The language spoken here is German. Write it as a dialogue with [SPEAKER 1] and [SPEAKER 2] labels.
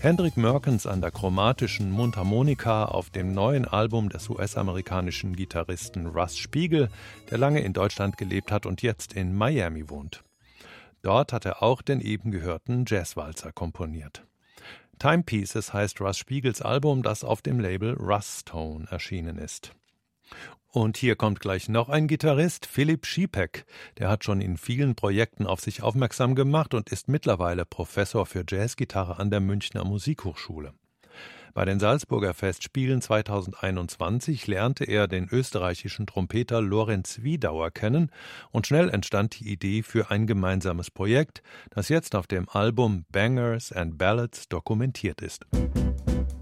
[SPEAKER 1] Hendrik Merkens an der chromatischen Mundharmonika auf dem neuen Album des US-amerikanischen Gitarristen Russ Spiegel, der lange in Deutschland gelebt hat und jetzt in Miami wohnt. Dort hat er auch den eben gehörten Jazzwalzer komponiert. Timepieces heißt Russ Spiegels Album, das auf dem Label Russtone erschienen ist. Und hier kommt gleich noch ein Gitarrist, Philipp Schipek. Der hat schon in vielen Projekten auf sich aufmerksam gemacht und ist mittlerweile Professor für Jazzgitarre an der Münchner Musikhochschule. Bei den Salzburger Festspielen 2021 lernte er den österreichischen Trompeter Lorenz Wiedauer kennen und schnell entstand die Idee für ein gemeinsames Projekt, das jetzt auf dem Album Bangers and Ballads dokumentiert ist.